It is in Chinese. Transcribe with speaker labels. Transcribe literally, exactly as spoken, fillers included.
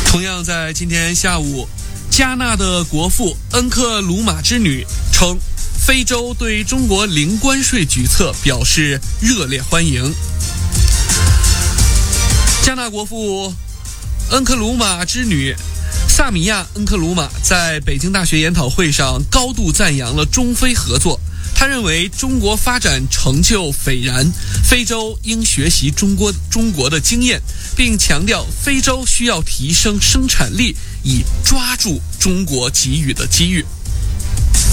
Speaker 1: 同样在今天下午，加纳的国父恩克鲁玛之女称，非洲对中国零关税举措表示热烈欢迎。加纳国父恩克鲁玛之女萨米亚·恩克鲁玛在北京大学研讨会上高度赞扬了中非合作。他认为中国发展成就斐然，非洲应学习中国中国的经验，并强调非洲需要提升生产力，以抓住中国给予的机遇。